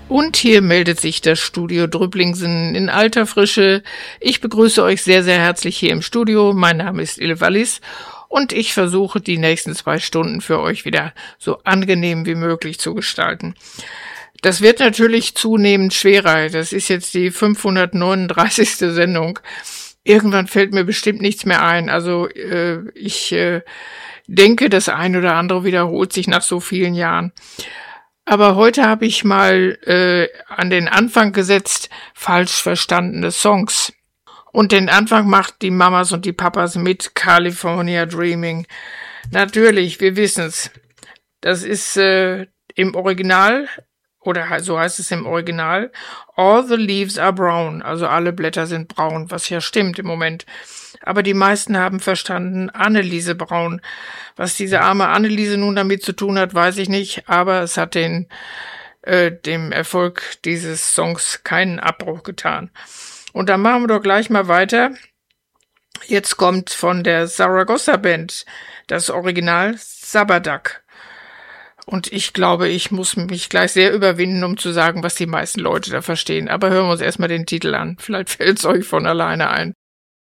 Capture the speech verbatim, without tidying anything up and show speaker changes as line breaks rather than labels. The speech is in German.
Und hier meldet sich das Studio Drüblingsen in alter Frische. Ich begrüße euch sehr, sehr herzlich hier im Studio. Mein Name ist Ille Wallis und ich versuche, die nächsten zwei Stunden für euch wieder so angenehm wie möglich zu gestalten. Das wird natürlich zunehmend schwerer. Das ist jetzt die fünfhundertneununddreißigste Sendung. Irgendwann fällt mir bestimmt nichts mehr ein. Also äh, ich äh, denke, das ein oder andere wiederholt sich nach so vielen Jahren. Aber heute habe ich mal äh, an den Anfang gesetzt, falsch verstandene Songs. Und den Anfang macht die Mamas und die Papas mit California Dreaming. Natürlich, wir wissen's. Das ist äh, im Original, oder so heißt es im Original, All the leaves are brown, also alle Blätter sind braun, was ja stimmt im Moment. Aber die meisten haben verstanden, Anneliese Braun. Was diese arme Anneliese nun damit zu tun hat, weiß ich nicht, aber es hat den, äh, dem Erfolg dieses Songs keinen Abbruch getan. Und dann machen wir doch gleich mal weiter. Jetzt kommt von der Zaragoza Band das Original Sabbadak. Und ich glaube, ich muss mich gleich sehr überwinden, um zu sagen, was die meisten Leute da verstehen. Aber hören wir uns erstmal den Titel an. Vielleicht fällt es euch von alleine ein.